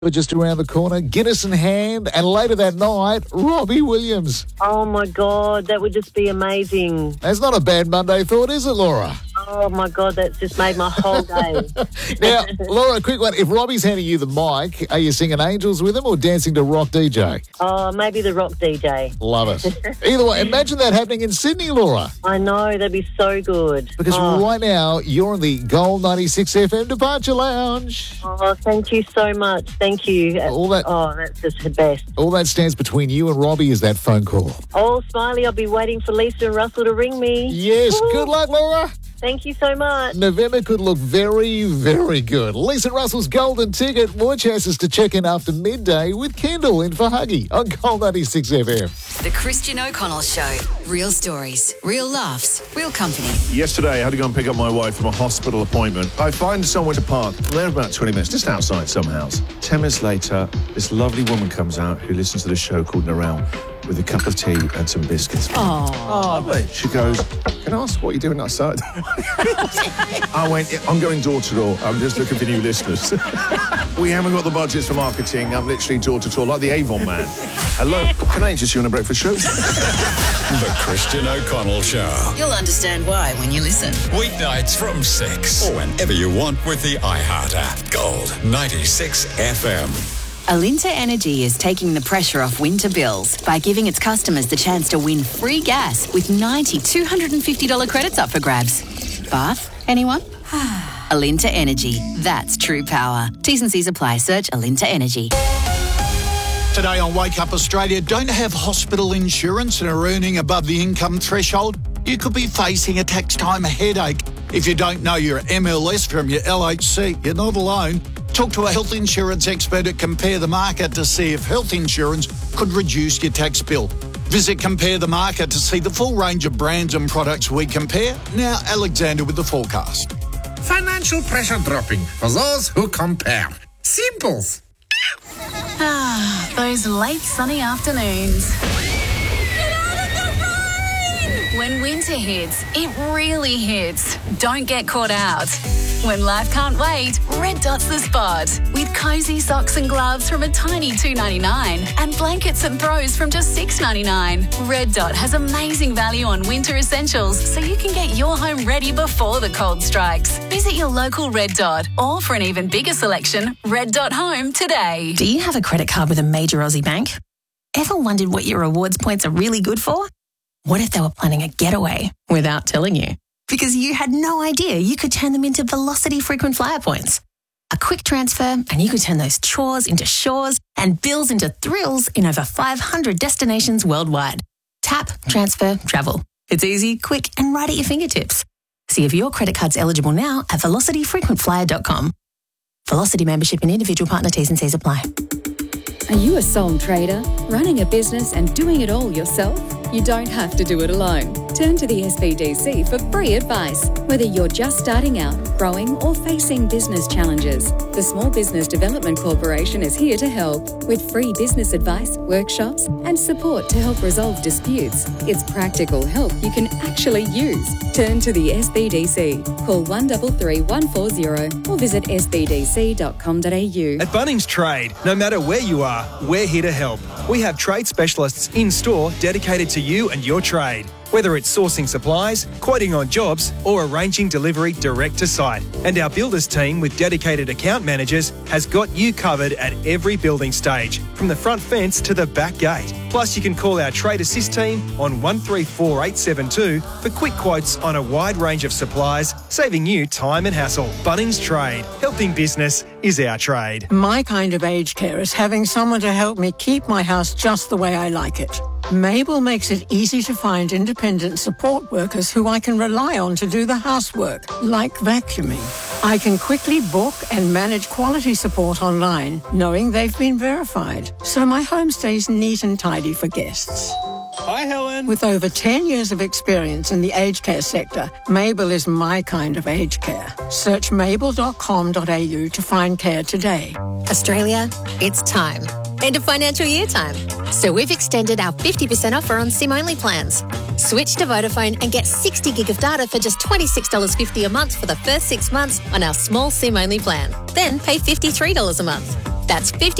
We're just around the corner, Guinness in hand, and later that night, Robbie Williams. Oh, my God, that would just be amazing. That's not a bad Monday thought, is it, Laura? Oh, my God, that's just made my whole day. Now, Laura, a quick one. If Robbie's handing you the mic, are you singing Angels with him or dancing to Rock DJ? Oh, maybe the Rock DJ. Love it. Either way, imagine that happening in Sydney, Laura. I know, that'd be so good. Because right now, you're in the Gold 96 FM Departure Lounge. Oh, thank you so much. Thank you. That's just the best. All that stands between you and Robbie is that phone call. Oh, Smiley, I'll be waiting for Lisa and Russell to ring me. Yes, good luck, Laura. Thank you so much. November could look very, very good. Lisa Russell's golden ticket. More chances to check in after midday with Kendall in for Huggy on Gold 96 FM. The Christian O'Connell Show. Real stories, real laughs, real company. Yesterday, I had to go and pick up my wife from a hospital appointment. I find somewhere to park. There about 20 minutes, just outside some house. 10 minutes later, this lovely woman comes out who listens to the show called Narelle with a cup of tea and some biscuits. Oh, she goes, "Can I ask what you're doing outside?" I went, "I'm going door to door. I'm just looking for new listeners." We haven't got the budgets for marketing. I'm literally door to door, like the Avon man. Hello, can I interest you on a breakfast show? The Christian O'Connell Show. You'll understand why when you listen. Weeknights from 6 or whenever you want with the iHeart app. Gold 96 FM. Alinta Energy is taking the pressure off winter bills by giving its customers the chance to win free gas with 90 $250 credits up for grabs. Bath? Anyone? Alinta Energy. That's true power. T's and C's apply. Search Alinta Energy. Today on Wake Up Australia, don't have hospital insurance and are earning above the income threshold? You could be facing a tax time headache. If you don't know your MLS from your LHC, you're not alone. Talk to a health insurance expert at Compare the Market to see if health insurance could reduce your tax bill. Visit Compare the Market to see the full range of brands and products we compare. Now, Alexander with the forecast. Financial pressure dropping for those who compare. Simples. Those late sunny afternoons. Get out of the rain! When winter hits, it really hits. Don't get caught out. When life can't wait, Red Dot's the spot. With cosy socks and gloves from a tiny $2.99 and blankets and throws from just $6.99. Red Dot has amazing value on winter essentials so you can get your home ready before the cold strikes. Visit your local Red Dot or for an even bigger selection, Red Dot Home today. Do you have a credit card with a major Aussie bank? Ever wondered what your rewards points are really good for? What if they were planning a getaway without telling you? Because you had no idea you could turn them into Velocity frequent flyer points. A quick transfer and you could turn those chores into shores and bills into thrills in over 500 destinations worldwide. Tap, transfer, travel. It's easy, quick and right at your fingertips. See if your credit card's eligible now at velocityfrequentflyer.com. Velocity membership and individual partner T's and C's apply. Are you a sole trader, running a business and doing it all yourself? You don't have to do it alone. Turn to the SBDC for free advice, whether you're just starting out, growing or facing business challenges. The Small Business Development Corporation is here to help with free business advice, workshops and support to help resolve disputes. It's practical help you can actually use. Turn to the SBDC. Call 133 140 or visit sbdc.com.au. At Bunnings Trade, no matter where you are, we're here to help. We have trade specialists in store dedicated to you and your trade. Whether it's sourcing supplies, quoting on jobs, or arranging delivery direct to site. And our builders team with dedicated account managers has got you covered at every building stage, from the front fence to the back gate. Plus, you can call our Trade Assist team on 134872 for quick quotes on a wide range of supplies, saving you time and hassle. Bunnings Trade. Helping business is our trade. My kind of aged care is having someone to help me keep my house just the way I like it. Mabel makes it easy to find independent support workers who I can rely on to do the housework, like vacuuming. I can quickly book and manage quality support online, knowing they've been verified, so my home stays neat and tidy for guests. Hi, Helen. With over 10 years of experience in the aged care sector, Mabel is my kind of aged care. Search mabel.com.au to find care today. Australia, it's time. End of financial year time. So we've extended our 50% offer on SIM-only plans. Switch to Vodafone and get 60 gig of data for just $26.50 a month for the first 6 months on our small SIM-only plan. Then pay $53 a month. That's 50